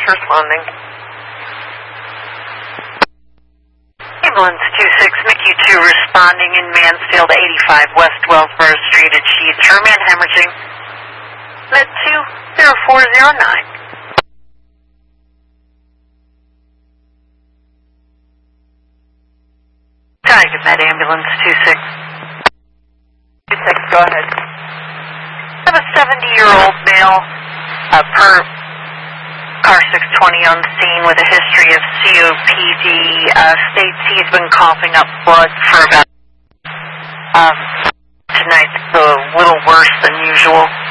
responding. Ambulance 26, Mickey 2 responding in Mansfield 85 West Wellsboro Street at Sheets. For man hemorrhaging. Med 20409. Tiger Med Ambulance 26. 26, go ahead. I have a 70-year-old male per car 620 on scene with a history of COPD. States he's been coughing up blood for about tonight's a little worse than usual.